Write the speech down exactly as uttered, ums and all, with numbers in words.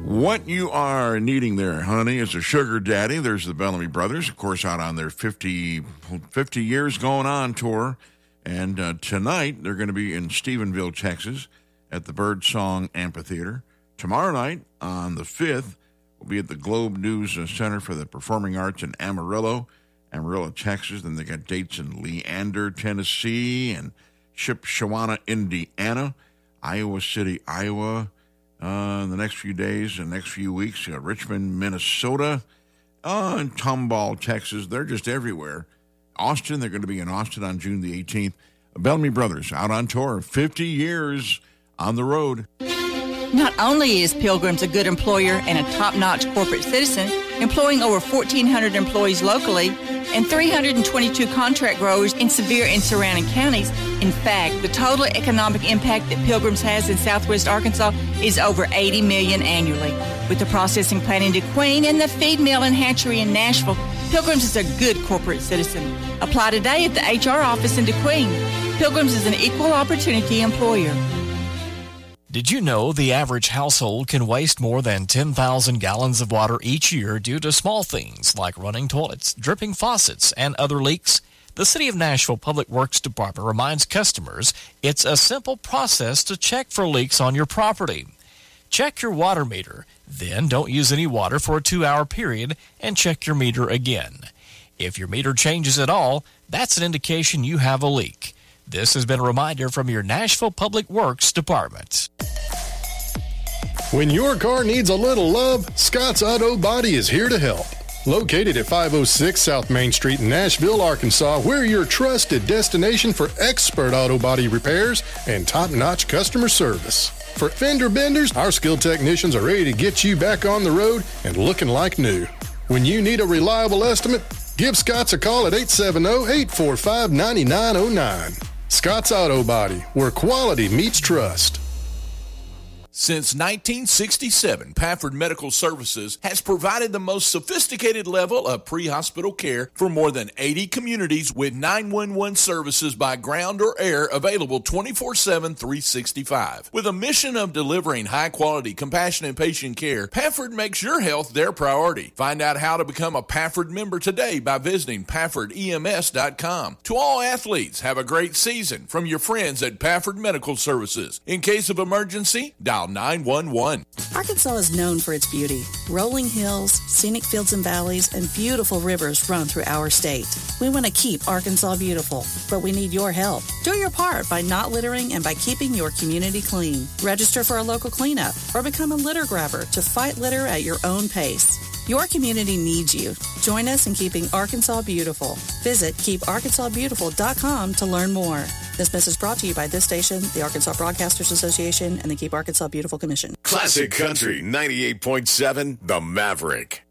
What you are needing there, honey, is a sugar daddy. There's the Bellamy Brothers, of course, out on their fifty, fifty years going on tour. And uh, tonight, they're going to be in Stephenville, Texas, at the Birdsong Amphitheater. Tomorrow night, on the fifth, we'll be at the Globe News Center for the Performing Arts in Amarillo, Amarillo, Texas. Then they got dates in Leander, Tennessee, and Shipshewana, Indiana, Iowa City, Iowa, uh, in the next few days and next few weeks, uh, Richmond, Minnesota, uh, and Tomball, Texas. They're just everywhere. Austin, they're going to be in Austin on June the eighteenth. Bellamy Brothers out on tour, fifty years on the road. Not only is Pilgrim's a good employer and a top-notch corporate citizen, employing over fourteen hundred employees locally and three hundred twenty-two contract growers in Sevier and surrounding counties. In fact, the total economic impact that Pilgrim's has in southwest Arkansas is over eighty million dollars annually. With the processing plant in DeQueen and the feed mill and hatchery in Nashville, Pilgrim's is a good corporate citizen. Apply today at the H R office in DeQueen. Pilgrim's is an equal opportunity employer. Did you know the average household can waste more than ten thousand gallons of water each year due to small things like running toilets, dripping faucets, and other leaks? The City of Nashville Public Works Department reminds customers it's a simple process to check for leaks on your property. Check your water meter, then don't use any water for a two-hour period and check your meter again. If your meter changes at all, that's an indication you have a leak. This has been a reminder from your Nashville Public Works Department. When your car needs a little love, Scott's Auto Body is here to help. Located at five oh six South Main Street in Nashville, Arkansas, we're your trusted destination for expert auto body repairs and top-notch customer service. For fender benders, our skilled technicians are ready to get you back on the road and looking like new. When you need a reliable estimate, give Scott's a call at eight seven zero, eight four five, nine nine zero nine. Scott's Auto Body, where quality meets trust. Since nineteen sixty-seven, Pafford Medical Services has provided the most sophisticated level of pre-hospital care for more than eighty communities with nine one one services by ground or air available twenty-four seven, three sixty-five. With a mission of delivering high-quality, compassionate patient care, Pafford makes your health their priority. Find out how to become a Pafford member today by visiting Pafford E M S dot com. To all athletes, have a great season from your friends at Pafford Medical Services. In case of emergency, dial nine one one. Arkansas is known for its beauty. Rolling hills, scenic fields and valleys, and beautiful rivers run through our state. We want to keep Arkansas beautiful, but we need your help. Do your part by not littering and by keeping your community clean. Register for a local cleanup or become a litter grabber to fight litter at your own pace. Your community needs you. Join us in keeping Arkansas beautiful. Visit keep arkansas beautiful dot com to learn more. This message brought to you by this station, the Arkansas Broadcasters Association, and the Keep Arkansas Beautiful Commission. Classic Country ninety-eight point seven, The Maverick.